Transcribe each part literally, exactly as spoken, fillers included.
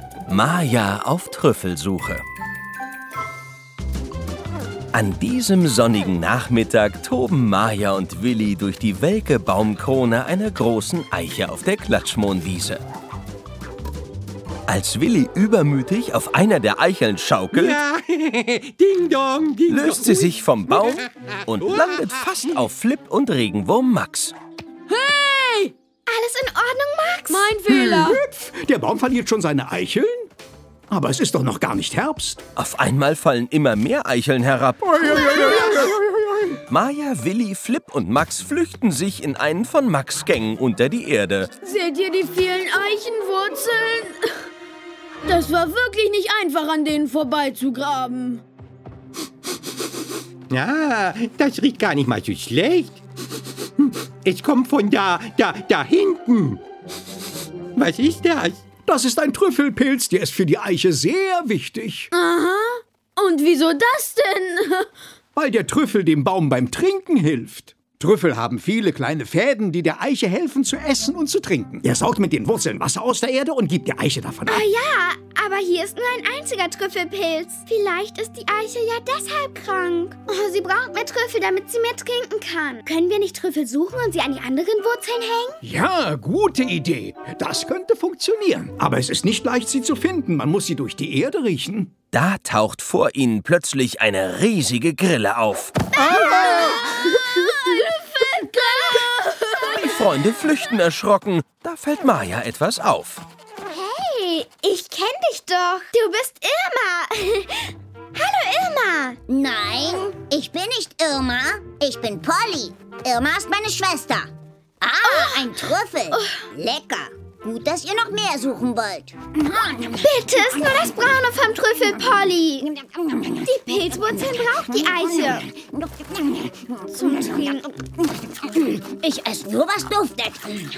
Maja auf Trüffelsuche. An diesem sonnigen Nachmittag toben Maja und Willi durch die welke Baumkrone einer großen Eiche auf der Klatschmohnwiese. Als Willi übermütig auf einer der Eicheln schaukelt, ja. Ding dong, ding löst sie sich vom Baum und landet fast auf Flip und Regenwurm Max. Hey! Alles in Ordnung, Max? Mein Fehler. Hüpf, der Baum verliert schon seine Eicheln? Aber es ist doch noch gar nicht Herbst. Auf einmal fallen immer mehr Eicheln herab. Maja, Willi, Flip und Max flüchten sich in einen von Max' Gängen unter die Erde. Seht ihr die vielen Eichenwurzeln? Das war wirklich nicht einfach, an denen vorbeizugraben. Ja, das riecht gar nicht mal so schlecht. Hm, Es kommt von da, da, da hinten. Was ist das? Das ist ein Trüffelpilz, der ist für die Eiche sehr wichtig. Aha. Und wieso das denn? Weil der Trüffel dem Baum beim Trinken hilft. Trüffel haben viele kleine Fäden, die der Eiche helfen zu essen und zu trinken. Er saugt mit den Wurzeln Wasser aus der Erde und gibt der Eiche davon ab. Oh ja, aber hier ist nur ein einziger Trüffelpilz. Vielleicht ist die Eiche ja deshalb krank. Oh, sie braucht mehr Trüffel, damit sie mehr trinken kann. Können wir nicht Trüffel suchen und sie an die anderen Wurzeln hängen? Ja, gute Idee. Das könnte funktionieren. Aber es ist nicht leicht, sie zu finden. Man muss sie durch die Erde riechen. Da taucht vor ihnen plötzlich eine riesige Grille auf. Die Freunde flüchten erschrocken. Da fällt Maja etwas auf. Hey, ich kenn dich doch. Du bist Irma. Hallo, Irma. Nein, ich bin nicht Irma. Ich bin Polly. Irma ist meine Schwester. Ah, ein Trüffel. Lecker. Gut, dass ihr noch mehr suchen wollt. Bitte, ist nur das Braune vom Trüffel, Polly. Die Pilzwurzeln braucht die Eiche. Zum Trinken. Ich esse nur, was duftet.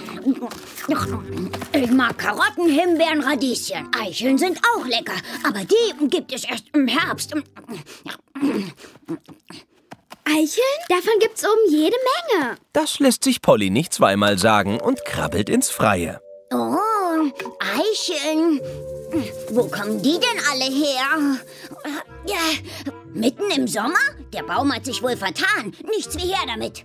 Ich mag Karotten, Himbeeren, Radieschen. Eicheln sind auch lecker, aber die gibt es erst im Herbst. Eicheln? Davon gibt's oben jede Menge. Das lässt sich Polly nicht zweimal sagen und krabbelt ins Freie. Oh, Eicheln. Wo kommen die denn alle her? Ja, mitten im Sommer? Der Baum hat sich wohl vertan. Nichts wie her damit.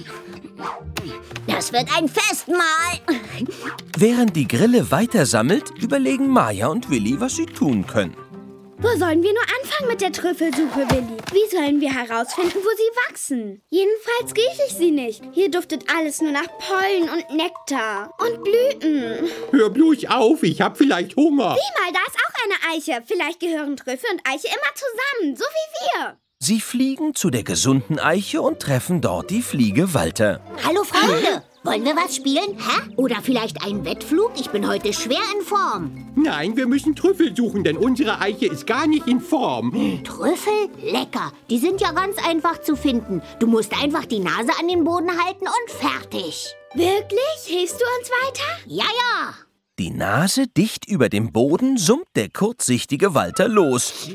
Das wird ein Festmahl. Während die Grille weiter sammelt, überlegen Maja und Willi, was sie tun können. Wo sollen wir nur anfangen mit der Trüffelsuche, Willi? Wie sollen wir herausfinden, wo sie wachsen? Jedenfalls rieche ich sie nicht. Hier duftet alles nur nach Pollen und Nektar und Blüten. Hör bloß auf, ich hab vielleicht Hunger. Sieh mal, da ist auch eine Eiche. Vielleicht gehören Trüffel und Eiche immer zusammen, so wie wir. Sie fliegen zu der gesunden Eiche und treffen dort die Fliege Walter. Hallo Freunde, wollen wir was spielen? Hä? Oder vielleicht einen Wettflug? Ich bin heute schwer in Form. Nein, wir müssen Trüffel suchen, denn unsere Eiche ist gar nicht in Form. Trüffel? Lecker. Die sind ja ganz einfach zu finden. Du musst einfach die Nase an den Boden halten und fertig. Wirklich? Hilfst du uns weiter? Ja, ja. Die Nase dicht über dem Boden summt der kurzsichtige Walter los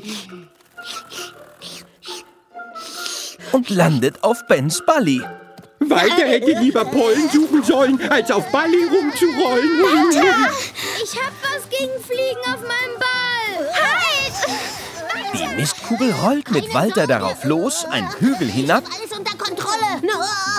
und landet auf Bens Balli. Walter hätte lieber Pollen suchen sollen, als auf Balli rumzurollen. Ich hab was gegen Fliegen auf meinem Ball. Halt! Die Mistkugel rollt mit Walter darauf los, einen Hügel hinab Alles unter Kontrolle.